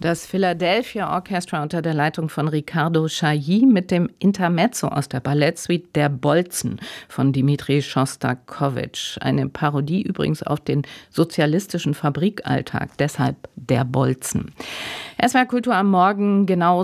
Das Philadelphia Orchestra unter der Leitung von Riccardo Chailly mit dem Intermezzo aus der Ballettsuite Der Bolzen von Dmitri Schostakowitsch. Eine Parodie übrigens auf den sozialistischen Fabrikalltag, deshalb Der Bolzen. SWR Kultur am Morgen, genau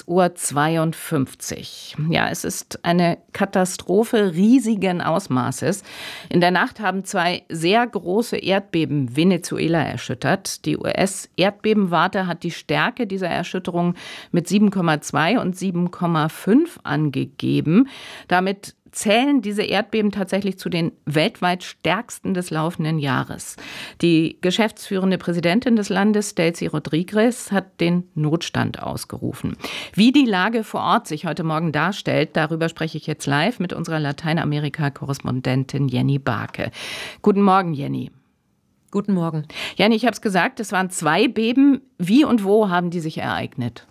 6:52 Uhr. Ja, es ist eine Katastrophe riesigen Ausmaßes. In der Nacht haben 2 sehr große Erdbeben Venezuela erschüttert. Die US-Erdbebenwarte hat die Stärke dieser Erschütterung mit 7,2 und 7,5 angegeben. Damit zählen diese Erdbeben tatsächlich zu den weltweit stärksten des laufenden Jahres. Die geschäftsführende Präsidentin des Landes, Delcy Rodriguez, hat den Notstand ausgerufen. Wie die Lage vor Ort sich heute Morgen darstellt, darüber spreche ich jetzt live mit unserer Lateinamerika-Korrespondentin Jenny Barke. Guten Morgen, Jenny. Guten Morgen. Jenny, ich habe es gesagt, es waren 2 Beben. Wie und wo haben die sich ereignet?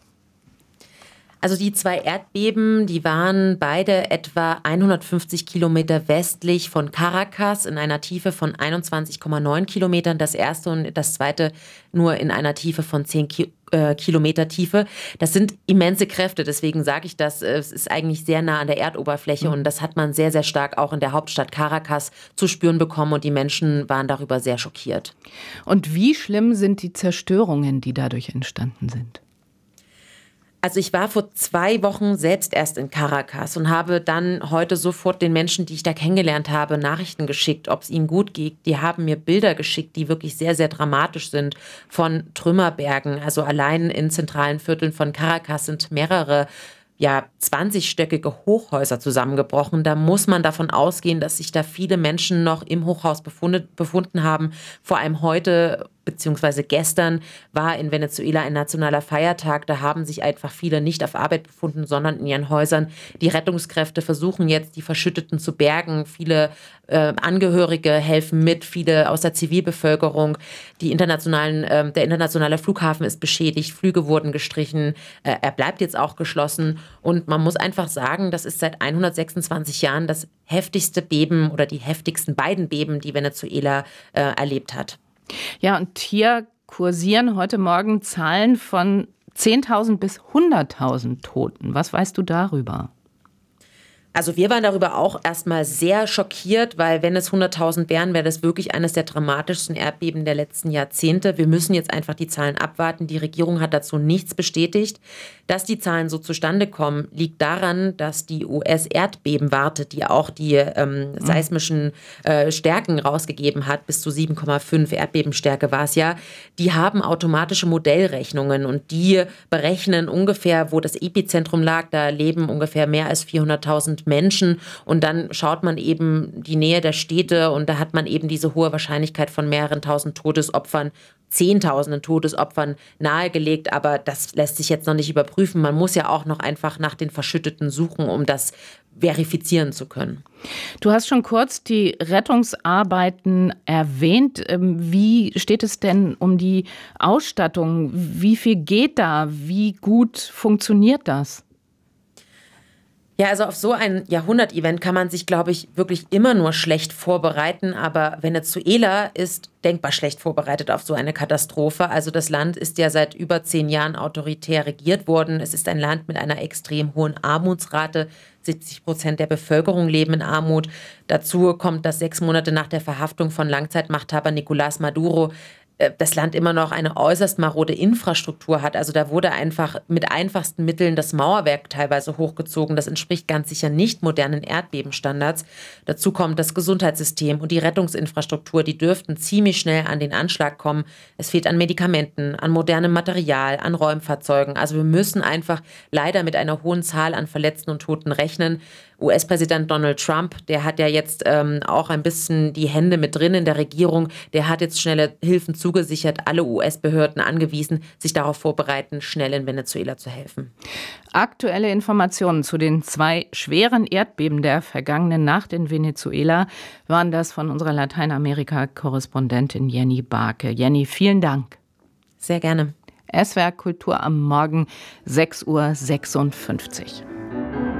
Also die 2 Erdbeben, die waren beide etwa 150 Kilometer westlich von Caracas in einer Tiefe von 21,9 Kilometern. Das erste und das zweite nur in einer Tiefe von 10 Kilometer Tiefe. Das sind immense Kräfte, deswegen sage ich das. Es ist eigentlich sehr nah an der Erdoberfläche und das hat man sehr, sehr stark auch in der Hauptstadt Caracas zu spüren bekommen und die Menschen waren darüber sehr schockiert. Und wie schlimm sind die Zerstörungen, die dadurch entstanden sind? Also ich war vor 2 Wochen selbst erst in Caracas und habe dann heute sofort den Menschen, die ich da kennengelernt habe, Nachrichten geschickt, ob es ihnen gut geht. Die haben mir Bilder geschickt, die wirklich sehr, sehr dramatisch sind von Trümmerbergen. Also allein in zentralen Vierteln von Caracas sind mehrere 20-stöckige Hochhäuser zusammengebrochen. Da muss man davon ausgehen, dass sich da viele Menschen noch im Hochhaus befunden haben. Vor allem heute beziehungsweise gestern war in Venezuela ein nationaler Feiertag. Da haben sich einfach viele nicht auf Arbeit befunden, sondern in ihren Häusern. Die Rettungskräfte versuchen jetzt, die Verschütteten zu bergen. Viele Angehörige helfen mit, viele aus der Zivilbevölkerung. Der internationale Flughafen ist beschädigt, Flüge wurden gestrichen. Er bleibt jetzt auch geschlossen. Und man muss einfach sagen, das ist seit 126 Jahren das heftigste Beben oder die heftigsten beiden Beben, die Venezuela erlebt hat. Ja, und hier kursieren heute Morgen Zahlen von 10.000 bis 100.000 Toten. Was weißt du darüber? Also wir waren darüber auch erstmal sehr schockiert, weil wenn es 100.000 wären, wäre das wirklich eines der dramatischsten Erdbeben der letzten Jahrzehnte. Wir müssen jetzt einfach die Zahlen abwarten. Die Regierung hat dazu nichts bestätigt. Dass die Zahlen so zustande kommen, liegt daran, dass die US-Erdbebenwarte, die auch die seismischen Stärken rausgegeben hat, bis zu 7,5 Erdbebenstärke war es ja, die haben automatische Modellrechnungen und die berechnen ungefähr, wo das Epizentrum lag. Da leben ungefähr mehr als 400.000 Menschen und dann schaut man eben die Nähe der Städte und da hat man eben diese hohe Wahrscheinlichkeit von mehreren tausend Todesopfern, Zehntausenden Todesopfern nahegelegt, aber das lässt sich jetzt noch nicht überprüfen. Man muss ja auch noch einfach nach den Verschütteten suchen, um das verifizieren zu können. Du hast schon kurz die Rettungsarbeiten erwähnt. Wie steht es denn um die Ausstattung? Wie viel geht da? Wie gut funktioniert das? Ja, also auf so ein Jahrhundert-Event kann man sich, glaube ich, wirklich immer nur schlecht vorbereiten. Aber Venezuela ist denkbar schlecht vorbereitet auf so eine Katastrophe. Also das Land ist ja seit über 10 Jahren autoritär regiert worden. Es ist ein Land mit einer extrem hohen Armutsrate. 70% der Bevölkerung leben in Armut. Dazu kommt, dass 6 Monate nach der Verhaftung von Langzeitmachthaber Nicolás Maduro das Land immer noch eine äußerst marode Infrastruktur hat. Also da wurde einfach mit einfachsten Mitteln das Mauerwerk teilweise hochgezogen. Das entspricht ganz sicher nicht modernen Erdbebenstandards. Dazu kommt das Gesundheitssystem und die Rettungsinfrastruktur. Die dürften ziemlich schnell an den Anschlag kommen. Es fehlt an Medikamenten, an modernem Material, an Räumfahrzeugen. Also wir müssen einfach leider mit einer hohen Zahl an Verletzten und Toten rechnen. US-Präsident Donald Trump, der hat ja jetzt auch ein bisschen die Hände mit drin in der Regierung. Der hat jetzt schnelle Hilfen zugesichert, alle US-Behörden angewiesen, sich darauf vorbereiten, schnell in Venezuela zu helfen. Aktuelle Informationen zu den 2 schweren Erdbeben der vergangenen Nacht in Venezuela waren das von unserer Lateinamerika-Korrespondentin Jenny Barke. Jenny, vielen Dank. Sehr gerne. SWR Kultur am Morgen, 6:56 Uhr.